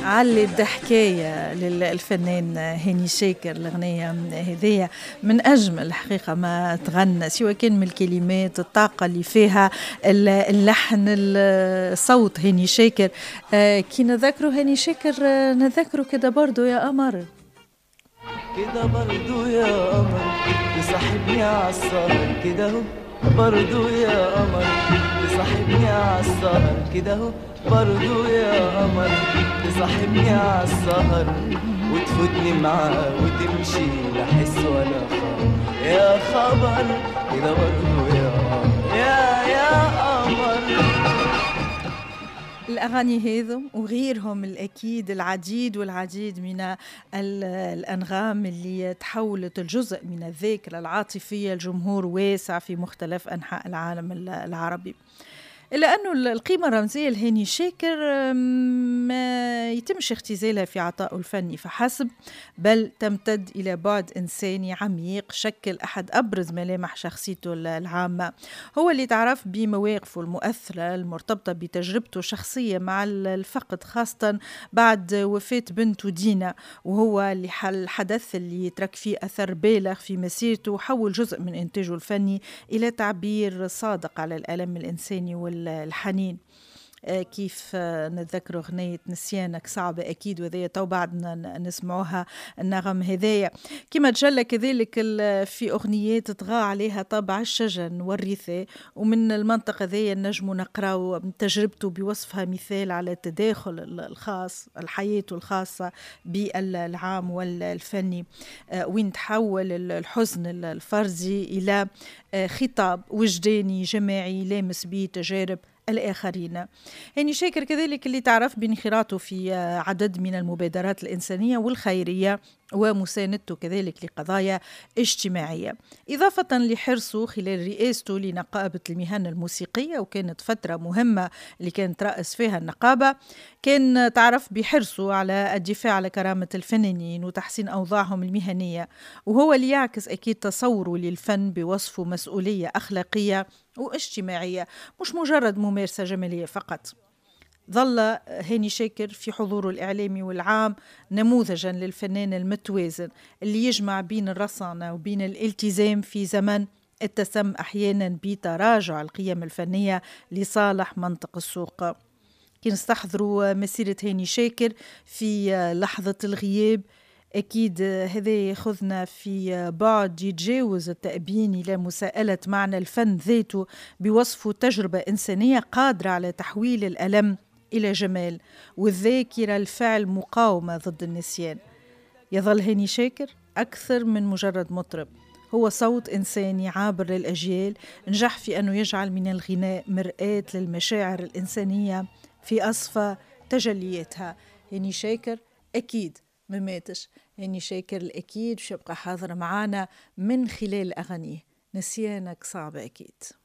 علي الضحكاية للفنان هاني شاكر. الأغنية هذية من أجمل الحقيقة ما تغنى، سواء كان من الكلمات، الطاقة اللي فيها، اللحن، الصوت. هاني شاكر كي نذكره هاني شاكر نذكره كده برضو يا قمر، كده برضو يا قمر تصاحبني عالسهر كده اهو، برضو يا قمر تصاحبني عالسهر كده اهو، برضو يا قمر تصاحبني عالسهر وتفوتني معاه وتمشي لا حس ولا خبر. يا خبر كده برضو يا قمر يا قمر. الأغاني هذم وغيرهم الأكيد العديد والعديد من الأنغام اللي تحولت الجزء من الذاكرة العاطفية لجمهور واسع في مختلف أنحاء العالم العربي. إلا أنه القيمة الرمزية لهاني شاكر ما يتمش اختزالها في عطائه الفني فحسب، بل تمتد إلى بعد إنساني عميق شكل أحد أبرز ملامح شخصيته العامة. هو اللي تعرف بمواقفه المؤثرة المرتبطة بتجربته الشخصية مع الفقد، خاصة بعد وفاة بنته دينا، وهو اللي الحدث اللي ترك فيه أثر بالغ في مسيرته وحول جزء من إنتاجه الفني إلى تعبير صادق على الألم الإنساني والحنين. كيف نتذكروا أغنية نسيانك صعبة أكيد، وذي تو بعدنا نسمعوها النغم هذايا. كما تجلى كذلك في أغنيات طغى عليها طابع الشجن والرثاء، ومن المنطقة ذي نجم نقراو تجربته بوصفها مثال على التداخل الخاص، الحياة الخاصة بالعام والفني، وين تحول الحزن الفردي إلى خطاب وجداني جماعي لامس به تجارب الآخرين. هاني شاكر كذلك اللي تعرف بانخراطه في عدد من المبادرات الإنسانية والخيرية ومساندته كذلك لقضايا اجتماعية، إضافة لحرصه خلال رئاسته لنقابة المهن الموسيقية، وكانت فترة مهمة اللي كانت رأس فيها النقابة، كان تعرف بحرصه على الدفاع على كرامة الفنانين وتحسين أوضاعهم المهنية، وهو اللي يعكس أكيد تصوره للفن بوصفه مسؤولية أخلاقية واجتماعية، مش مجرد ممارسة جمالية فقط. ظل هاني شاكر في حضوره الإعلامي والعام نموذجا للفنان المتوازن اللي يجمع بين الرصانة وبين الالتزام في زمن اتسم أحيانا بتراجع القيم الفنية لصالح منطق السوق. كي نستحضروا مسيرة هاني شاكر في لحظة الغياب، أكيد هذا ياخذنا في بعد يتجاوز التأبين إلى مساءلة معنى الفن ذاته بوصفه تجربة إنسانية قادرة على تحويل الألم إلى جمال، والذاكرة الفعل مقاومة ضد النسيان. يظل هاني شاكر أكثر من مجرد مطرب، هو صوت إنساني عابر للأجيال، نجح في أنه يجعل من الغناء مرآة للمشاعر الإنسانية في أصفى تجلياتها. هاني شاكر أكيد ما ماتش، هاني شاكر الأكيد باش يبقى حاضر معانا من خلال أغانيه. نسيانك صعب أكيد.